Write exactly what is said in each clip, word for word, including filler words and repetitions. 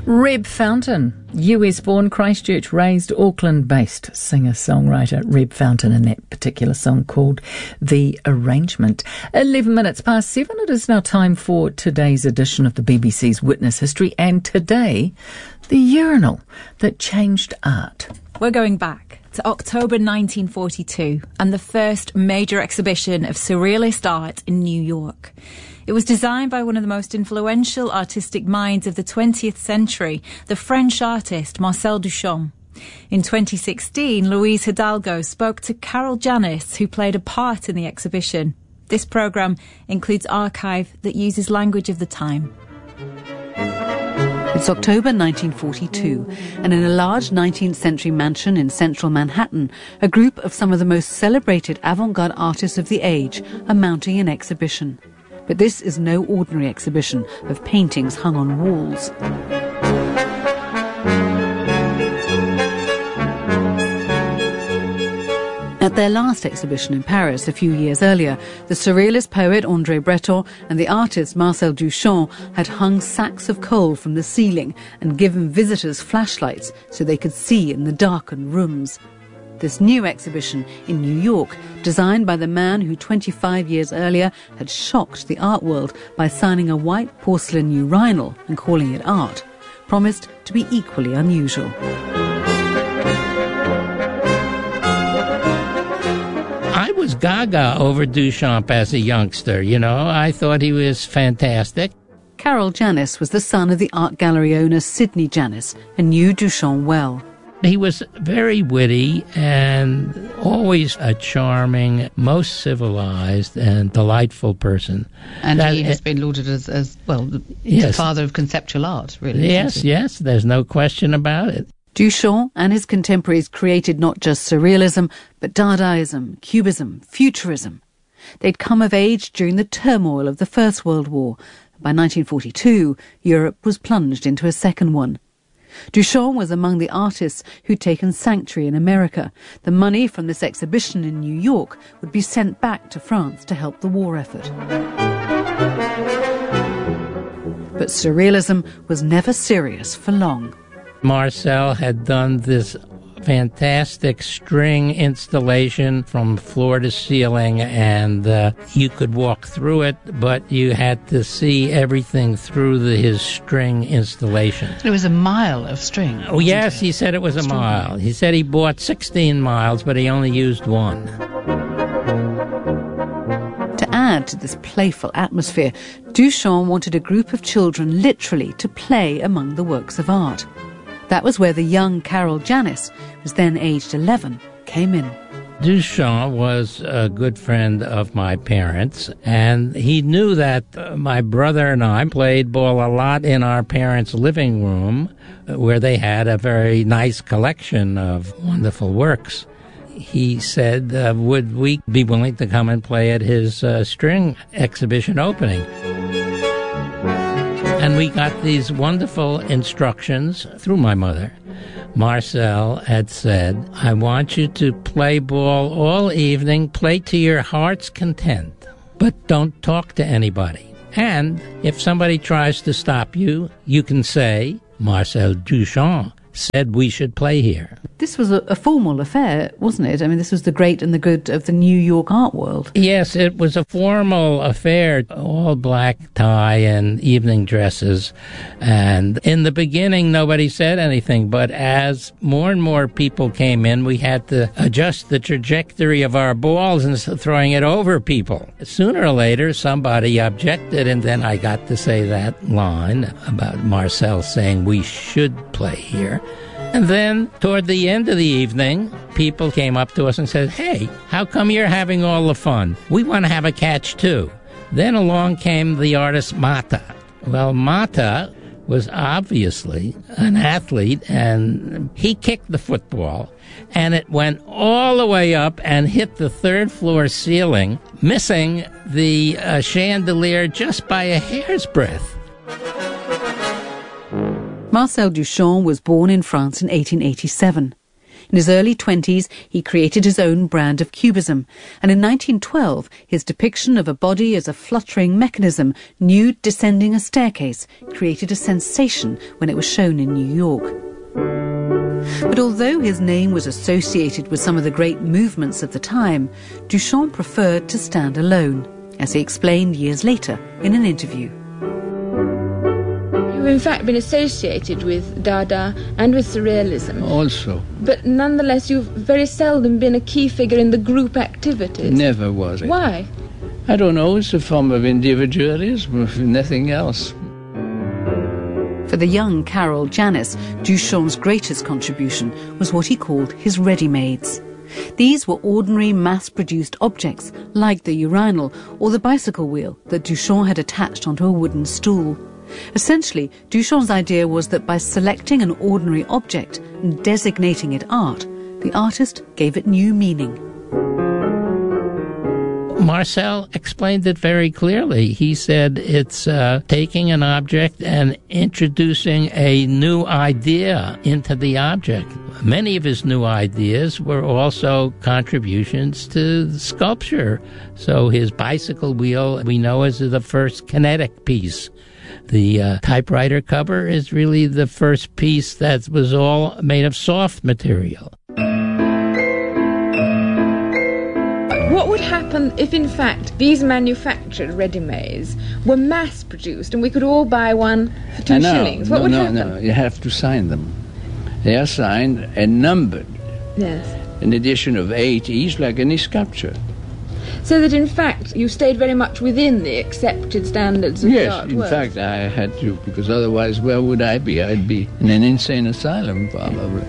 Reb Fountain, U S-born, Christchurch-raised, Auckland-based singer-songwriter Reb Fountain, in that particular song called The Arrangement. eleven minutes past seven, it is now time for today's edition of the B B C's Witness History, and today, the urinal that changed art. We're going back to October nineteen forty-two and the first major exhibition of surrealist art in New York. It was designed by one of the most influential artistic minds of the twentieth century, the French artist Marcel Duchamp. In twenty sixteen, Luis Hidalgo spoke to Carol Janis, who played a part in the exhibition. This programme includes archive that uses language of the time. It's October nineteen forty-two, and in a large nineteenth century mansion in central Manhattan, a group of some of the most celebrated avant-garde artists of the age are mounting an exhibition. But this is no ordinary exhibition of paintings hung on walls. At their last exhibition in Paris a few years earlier, the surrealist poet André Breton and the artist Marcel Duchamp had hung sacks of coal from the ceiling and given visitors flashlights so they could see in the darkened rooms. This new exhibition in New York, designed by the man who twenty-five years earlier had shocked the art world by signing a white porcelain urinal and calling it art, promised to be equally unusual. I was gaga over Duchamp as a youngster, you know. I thought he was fantastic. Carol Janis was the son of the art gallery owner Sidney Janis and knew Duchamp well. He was very witty and always a charming, most civilized and delightful person. And that, he has been lauded as, as well, the, yes. the father of conceptual art, really. Yes, yes, there's no question about it. Duchamp and his contemporaries created not just surrealism, but Dadaism, Cubism, Futurism. They'd come of age during the turmoil of the First World War. By nineteen forty-two, Europe was plunged into a second one. Duchamp was among the artists who'd taken sanctuary in America. The money from this exhibition in New York would be sent back to France to help the war effort. But surrealism was never serious for long. Marcel had done this fantastic string installation from floor to ceiling, and uh, you could walk through it, but you had to see everything through the, his string installation. It was a mile of string. Oh, yes, it? He said it was a mile. He said he bought sixteen miles, but he only used one. To add to this playful atmosphere, Duchamp wanted a group of children literally to play among the works of art. That was where the young Carol Janis, who was then aged eleven, came in. Duchamp was a good friend of my parents, and he knew that uh, my brother and I played ball a lot in our parents' living room, uh, where they had a very nice collection of wonderful works. He said, uh, would we be willing to come and play at his uh, string exhibition opening? And we got these wonderful instructions through my mother. Marcel had said, I want you to play ball all evening, play to your heart's content, but don't talk to anybody. And if somebody tries to stop you, you can say, Marcel Duchamp said we should play here. This was a, a formal affair, wasn't it? I mean, this was the great and the good of the New York art world. Yes, it was a formal affair, all black tie and evening dresses. And in the beginning, nobody said anything. But as more and more people came in, we had to adjust the trajectory of our balls instead of throwing it over people. Sooner or later, somebody objected, and then I got to say that line about Marcel saying we should play here. And then, toward the end of the evening, people came up to us and said, hey, how come you're having all the fun? We want to have a catch, too. Then along came the artist Mata. Well, Mata was obviously an athlete, and he kicked the football, and it went all the way up and hit the third floor ceiling, missing the uh, chandelier just by a hair's breadth. Marcel Duchamp was born in France in eighteen eighty-seven. In his early twenties, he created his own brand of cubism, and in nineteen twelve, his depiction of a body as a fluttering mechanism, nude descending a staircase, created a sensation when it was shown in New York. But although his name was associated with some of the great movements of the time, Duchamp preferred to stand alone, as he explained years later in an interview. You've in fact been associated with Dada and with Surrealism. Also. But nonetheless you've very seldom been a key figure in the group activities. Never was it. Why? I don't know, it's a form of individualism, if nothing else. For the young Carol Janis, Duchamp's greatest contribution was what he called his ready-mades. These were ordinary mass-produced objects, like the urinal or the bicycle wheel that Duchamp had attached onto a wooden stool. Essentially, Duchamp's idea was that by selecting an ordinary object and designating it art, the artist gave it new meaning. Marcel explained it very clearly. He said it's uh, taking an object and introducing a new idea into the object. Many of his new ideas were also contributions to sculpture. So his bicycle wheel, we know, is the first kinetic piece. The uh, typewriter cover is really the first piece that was all made of soft material. What would happen if, in fact, these manufactured ready-mades were mass-produced and we could all buy one for two no, shillings? What no, would no, happen? No, you have to sign them. They are signed and numbered. Yes. An edition of eight each, like any sculpture. So that, in fact, you stayed very much within the accepted standards of Yes, the art in work. fact, I had to, because otherwise, where would I be? I'd be in an insane asylum, probably.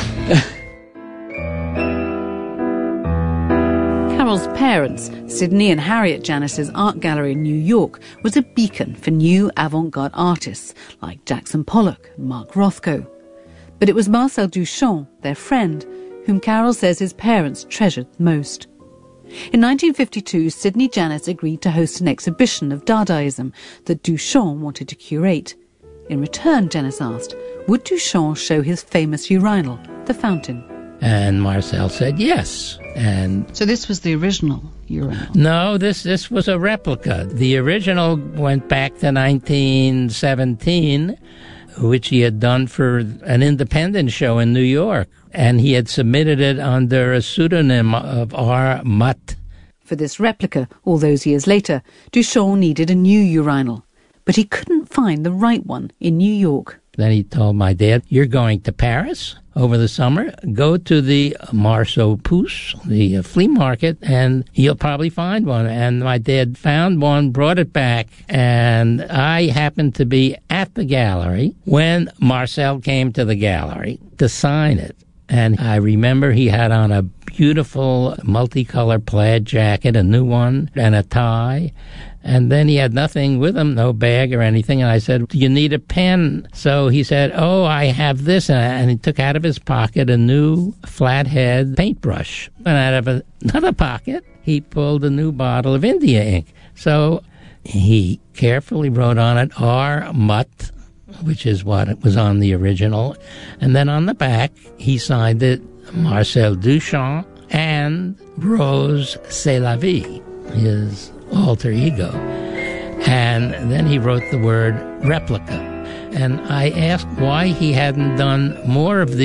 Carol's parents, Sidney and Harriet Janis's art gallery in New York, was a beacon for new avant-garde artists like Jackson Pollock and Mark Rothko. But it was Marcel Duchamp, their friend, whom Carol says his parents treasured most. In nineteen fifty-two, Sidney Janis agreed to host an exhibition of Dadaism that Duchamp wanted to curate. In return, Janis asked, would Duchamp show his famous urinal, the fountain? And Marcel said yes. And So this was the original urinal? no, this this was a replica. The original went back to nineteen seventeen, which he had done for an independent show in New York. And he had submitted it under a pseudonym of R. Mutt. For this replica, all those years later, Duchamp needed a new urinal. But he couldn't find the right one in New York. Then he told my dad, you're going to Paris over the summer. Go to the Marceau Pouce, the uh, flea market, and you'll probably find one. And my dad found one, brought it back, and I happened to be at the gallery when Marcel came to the gallery to sign it. And I remember he had on a beautiful multicolored plaid jacket, a new one, and a tie. And then he had nothing with him, no bag or anything. And I said, do you need a pen? So he said, oh, I have this. And he took out of his pocket a new flathead paintbrush. And out of another pocket, he pulled a new bottle of India ink. So he carefully wrote on it, R. Mutt, which is what it was on the original. And then on the back, he signed it Marcel Duchamp and Rose C'est la vie, his alter ego. And then he wrote the word replica. And I asked why he hadn't done more of these.